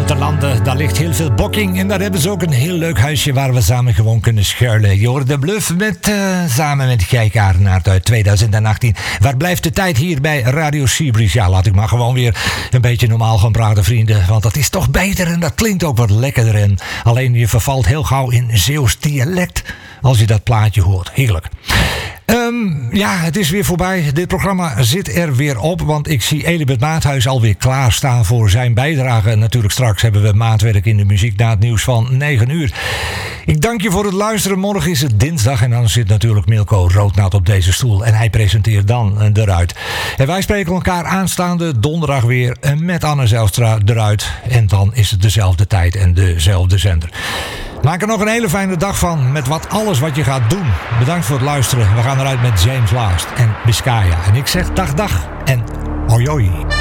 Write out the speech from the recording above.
buitenlanden, daar ligt heel veel bokking. En daar hebben ze ook een heel leuk huisje waar we samen gewoon kunnen schuilen. Je hoort de Bluff samen met Gijs Arenaert uit 2018. Waar blijft de tijd hier bij Radio Seabreeze? Ja, laat ik maar gewoon weer een beetje normaal gaan praten, vrienden. Want dat is toch beter en dat klinkt ook wat lekkerder. En alleen je vervalt heel gauw in Zeeuws dialect als je dat plaatje hoort. Heerlijk. Ja, het is weer voorbij. Dit programma zit er weer op, want ik zie Elisabeth Maathuis alweer klaarstaan voor zijn bijdrage. En natuurlijk straks hebben we maatwerk in de muziek na het nieuws van 9 uur. Ik dank je voor het luisteren. Morgen is het dinsdag en dan zit natuurlijk Milko Roodnat op deze stoel. En hij presenteert dan eruit. En wij spreken elkaar aanstaande donderdag weer met Anne Zijlstra eruit. En dan is het dezelfde tijd en dezelfde zender. Maak er nog een hele fijne dag van met alles wat je gaat doen. Bedankt voor het luisteren. We gaan eruit met James Last en Biscaya. En ik zeg dag en hoi hoi.